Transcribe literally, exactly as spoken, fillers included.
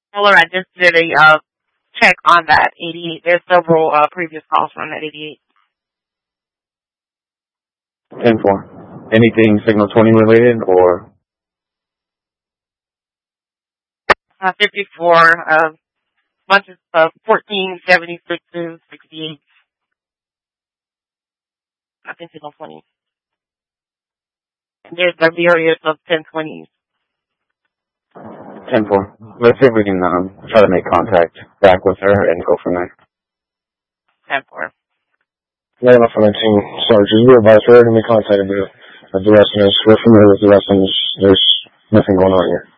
Caller, I just did a uh, check on that eighty-eight. There's several uh, previous calls from that eighty-eight. ten four. Anything Signal twenty related or? Uh, fifty-four, uh, bunches of fourteen, seventy-six, sixty-eight. I think Signal twenty. And there's a myriad of ten twenties. ten four. Let's see if we can um, try to make contact back with her and go from there. ten four. Yeah, enough for nineteen. Sorry, just be advised, we're already in contact with the rest of us. We're familiar with the rest, and there's, there's nothing going on here.